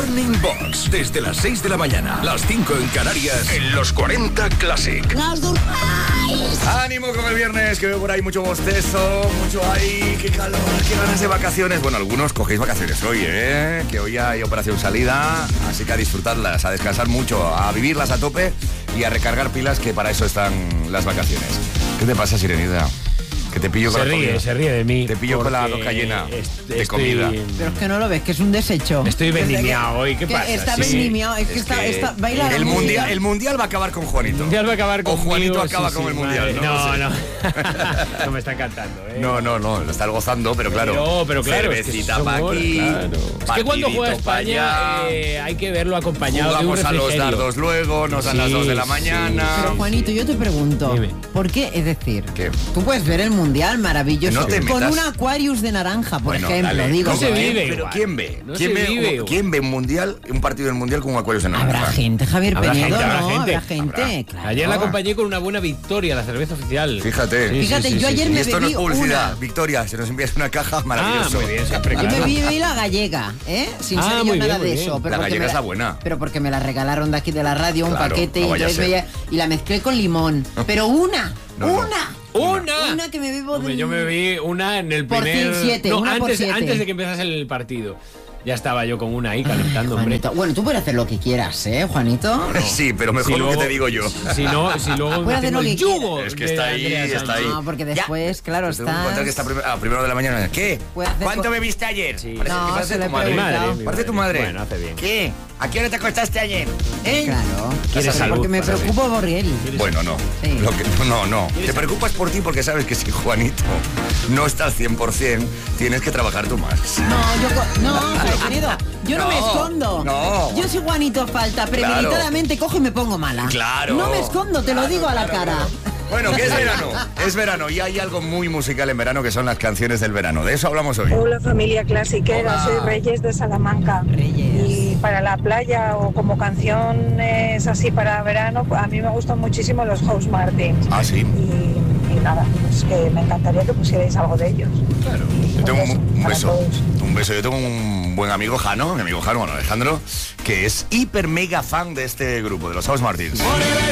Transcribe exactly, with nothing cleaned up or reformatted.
Morning Box, desde las seis de la mañana, las cinco en Canarias, en los cuarenta Classic. ¡Nos durmáis! Ánimo con el viernes, que veo por ahí mucho bostezo, mucho ahí, qué calor, qué ganas de vacaciones. Bueno, algunos cogéis vacaciones hoy, ¿eh? Que hoy hay operación salida, así que a disfrutarlas, a descansar mucho, a vivirlas a tope y a recargar pilas, que para eso están las vacaciones. ¿Qué te pasa, Sirenita? Que te pillo con se la ríe, comida. se ríe de mí. Te pillo con la boca llena est- de estoy, comida. Pero es que no lo ves, que es un desecho. Estoy vendimiado hoy, ¿qué Que pasa? está Sí. vendimiado, es que Es está, que está baila la el, música. mundial, el mundial va a acabar con Juanito. El mundial va a acabar O conmigo. Juanito acaba sí, con sí, el mundial. madre. No, No, lo sé. no. No me están cantando, ¿eh? No, no, no, lo estás gozando, pero claro. Pero, pero claro, es que cervecita son para horas, aquí, claro. Es que cuando juega partidito pa' España allá. eh, hay que verlo acompañado Jugamos de un a los refrigerio. dardos luego, nos dan Sí, las dos de la sí, mañana. Pero Juanito, yo te pregunto, Dime. ¿por qué? Es decir, ¿Qué? tú puedes ver el mundial maravilloso No te con metas. un Aquarius de naranja, por Bueno, ejemplo, dale. digo. No se yo, ¿eh? vive Pero igual. ¿quién ve? No ¿Quién, se ve vive igual. ¿Quién ve un mundial, un partido del mundial con un acuario de naranja? Habrá gente, Javier Habrá Penedo, gente, habrá ¿no? gente. Habrá gente, Habrá. claro. Ayer la acompañé con una buena victoria, la cerveza oficial. Fíjate. Sí, Fíjate, sí, sí, yo sí, ayer sí. Y me esto no es bebí publicidad. una. Victoria, se nos envía una caja Ah, maravillosa. muy bien, siempre Yo claro. me bebí la gallega, ¿eh? Sin Ah, ser yo muy nada bien, muy de bien. eso. Pero La porque gallega me está buena. Pero porque me la regalaron de aquí de la radio, un Claro, paquete, no y, vaya a entonces ser. me- y la mezclé con limón. Pero una, No, no. una. ¡Una! Una que me bebo Hombre, de- yo me bebí una en el Por primer... fin, siete, no, una por antes, siete. antes de que empezase el partido. Ya estaba yo con una ahí calentando, hombre. Juanito. Bueno, tú puedes hacer lo que quieras, ¿eh, Juanito? Sí, pero mejor Si lo que luego- te digo yo. Si no, si luego Puede me hacer tengo lo el que yugo. quiera. Es que de está ahí, Andrea está Sánchez. ahí. No, porque después, claro, Te tengo que estás... contar que está prim- a primero de la mañana. ¿Qué? Puede hacer ¿Cuánto co- bebiste ayer? Sí. Parece, No, que parece se le tu madre. Mi madre, preguntado. mi Parece tu madre. madre. Bueno, hace bien. ¿Qué? ¿A qué hora te acostaste ayer? ¿Eh? Claro. Quieres salud, Porque me pasa bien. preocupo por él. Bueno, no. Sí. Lo que, no, no. Te preocupas por ti porque sabes que si Juanito no está al cien por ciento, tienes que trabajar tú más. No, yo... co- No, Javier Penedo, yo no, No, me escondo. no. Yo si Juanito falta, premeditadamente cojo y me pongo mala. Claro. No me escondo, te lo Claro, digo a la claro, cara. claro. Bueno, que es verano. Es verano y hay algo muy musical en verano que son las canciones del verano. De eso hablamos hoy. Hola familia clasiquera, Hola. soy Reyes de Salamanca. Reyes. Y para la playa o como canciones así para verano, a mí me gustan muchísimo los House Martins. Ah, sí. Y, y nada, pues que me encantaría que pusierais algo de ellos. Claro. Yo tengo un, un Para beso. todos. Un beso. Yo tengo un buen amigo Jano, mi amigo Jano, bueno, Alejandro, que es hiper mega fan de este grupo, de los House Martins.